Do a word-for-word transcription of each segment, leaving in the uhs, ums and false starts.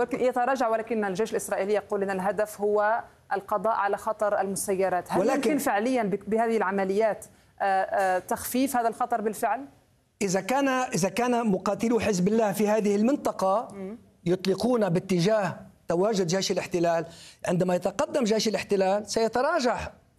يتراجع، ولكن الجيش الإسرائيلي يقول أن الهدف هو القضاء على خطر المسيرات. هل ولكن يمكن فعليا بهذه العمليات تخفيف هذا الخطر بالفعل؟ إذا كان إذا كان مقاتلو حزب الله في هذه المنطقة يطلقون باتجاه تواجد جيش الاحتلال، عندما يتقدم جيش الاحتلال سيتراجع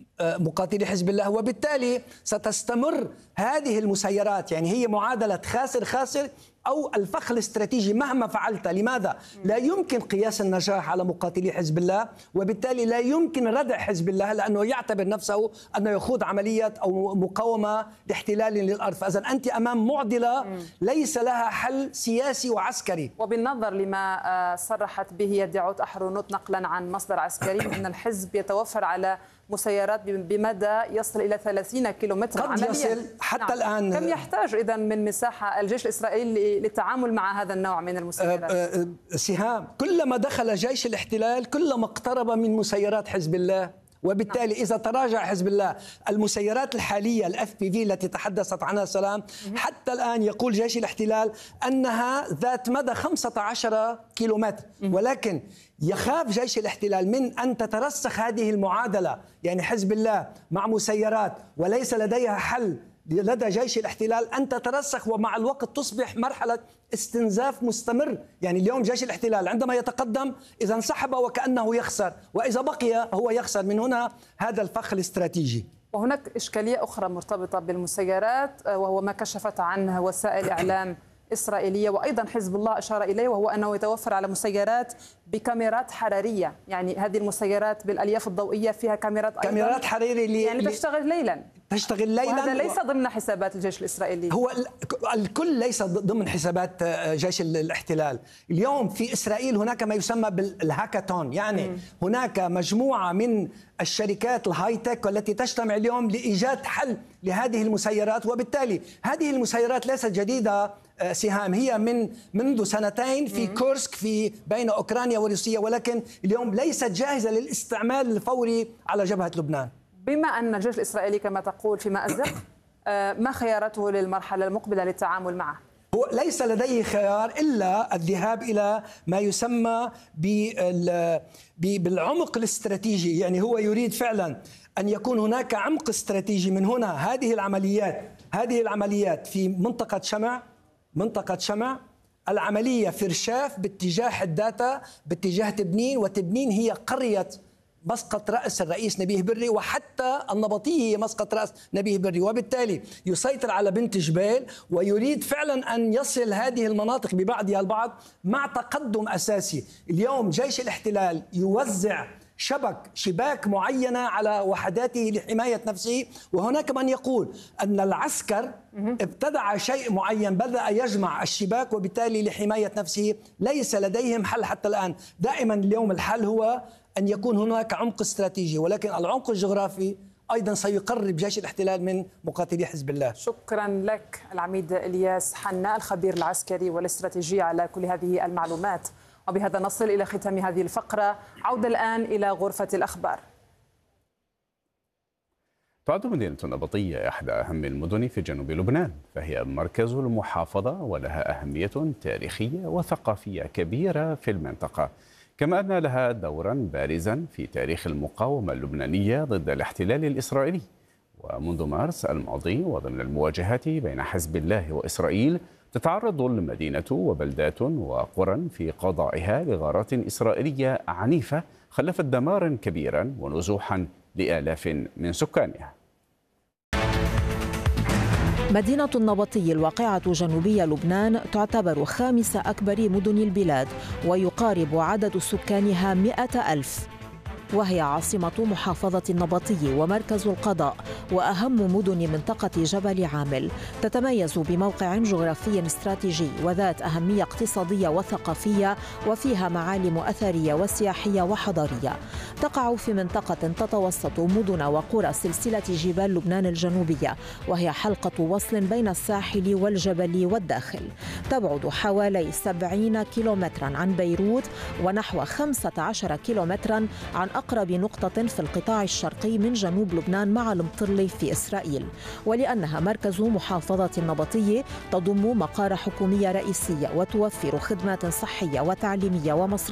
مقاتلي حزب الله، وبالتالي ستستمر هذه المسيرات. يعني هي معادلة خاسر خاسر أو الفخ الاستراتيجي مهما فعلت. لماذا؟ لا يمكن قياس النجاح على مقاتلي حزب الله، وبالتالي لا يمكن ردع حزب الله لأنه يعتبر نفسه أنه يخوض عملية أو مقاومة لاحتلال للأرض. فإذا أنت أمام معضلة ليس لها حل سياسي وعسكري. وبالنظر لما صرحت به يدعوت أحرونوت نقلا عن مصدر عسكري أن الحزب يتوفر على مسيرات بمدى يصل إلى ثلاثين كيلومتر قد عمليا. يصل حتى نعم. الآن. كم يحتاج إذن من مساحة الجيش الإسرائيلي للتعامل مع هذا النوع من المسيرات؟ سهام، كلما دخل جيش الاحتلال كلما اقترب من مسيرات حزب الله، وبالتالي إذا تراجع حزب الله المسيرات الحالية الأف بي في التي تحدثت عنها سلام، حتى الآن يقول جيش الاحتلال أنها ذات مدى خمسة عشر كيلومتر، ولكن يخاف جيش الاحتلال من أن تترسخ هذه المعادلة، يعني حزب الله مع مسيرات وليس لديها حل لدى جيش الاحتلال أن تترسخ، ومع الوقت تصبح مرحلة استنزاف مستمر. يعني اليوم جيش الاحتلال عندما يتقدم إذا انسحب وكأنه يخسر، وإذا بقي هو يخسر. من هنا هذا الفخ الاستراتيجي. وهناك إشكالية أخرى مرتبطة بالمسيرات، وهو ما كشفت عنه وسائل إعلام إسرائيلية وأيضا حزب الله أشار إليه، وهو أنه يتوفر على مسيرات بكاميرات حرارية. يعني هذه المسيرات بالألياف الضوئية فيها كاميرات أيضا كاميرات حرارية اللي يعني تشتغل ليلا تشتغل ليلا وهذا ليس ضمن حسابات الجيش الإسرائيلي. هو الكل ليس ضمن حسابات جيش الاحتلال. اليوم في إسرائيل هناك ما يسمى بالهاكاثون، يعني م. هناك مجموعة من الشركات الهاي تك والتي تجتمع اليوم لإيجاد حل لهذه المسيرات، وبالتالي هذه المسيرات ليست جديدة سهام، هي من منذ سنتين في كورسك في بين أوكرانيا وروسيا، ولكن اليوم ليست جاهزة للاستعمال الفوري على جبهة لبنان. بما أن الجيش الإسرائيلي كما تقول في مأزق، ما خيارته للمرحلة المقبلة للتعامل معه؟ هو ليس لديه خيار إلا الذهاب إلى ما يسمى بالعمق الاستراتيجي. يعني هو يريد فعلا أن يكون هناك عمق استراتيجي. من هنا هذه العمليات هذه العمليات في منطقة شمع منطقة شمع العملية في رشاف باتجاه حداتا باتجاه تبنين، وتبنين هي قرية مسقط رأس الرئيس نبيه بري، وحتى النبطية هي مسقط رأس نبيه بري، وبالتالي يسيطر على بنت جبيل ويريد فعلا أن يصل هذه المناطق ببعضها البعض مع تقدم أساسي. اليوم جيش الاحتلال يوزع شبك شباك معينة على وحداته لحماية نفسه، وهناك من يقول أن العسكر ابتدع شيء معين بدأ يجمع الشباك وبالتالي لحماية نفسه. ليس لديهم حل حتى الآن. دائما اليوم الحل هو أن يكون هناك عمق استراتيجي، ولكن العمق الجغرافي أيضا سيقرب جيش الاحتلال من مقاتلي حزب الله. شكرا لك العميد إلياس حنا الخبير العسكري والاستراتيجي على كل هذه المعلومات. وبهذا نصل إلى ختام هذه الفقرة. عودة الآن إلى غرفة الأخبار. تعد مدينة النبطية إحدى أهم المدن في جنوب لبنان، فهي مركز المحافظة ولها أهمية تاريخية وثقافية كبيرة في المنطقة، كما أن لها دورا بارزا في تاريخ المقاومة اللبنانية ضد الاحتلال الإسرائيلي. ومنذ مارس الماضي وضمن المواجهات بين حزب الله وإسرائيل تتعرض المدينة وبلدات وقرى في قضائها لغارات إسرائيلية عنيفة خلفت دمارا كبيرا ونزوحا لآلاف من سكانها. مدينة النبطي الواقعة جنوبي لبنان تعتبر خامس أكبر مدن البلاد، ويقارب عدد سكانها مئة ألف، وهي عاصمة محافظة النبطي ومركز القضاء وأهم مدن منطقة جبل عامل. تتميز بموقع جغرافي استراتيجي وذات أهمية اقتصادية وثقافية، وفيها معالم أثرية وسياحية وحضارية. تقع في منطقة تتوسط مدن وقرى سلسلة جبال لبنان الجنوبية، وهي حلقة وصل بين الساحل والجبل والداخل. تبعد حوالي سبعين كيلومترا عن بيروت ونحو خمسة عشر كيلومترا عن أقرب نقطة في القطاع الشرقي من جنوب لبنان مع المطرلي في إسرائيل. ولأنها مركز محافظة النبطية تضم مقار حكومية رئيسية وتوفر خدمات صحية وتعليمية ومصرفية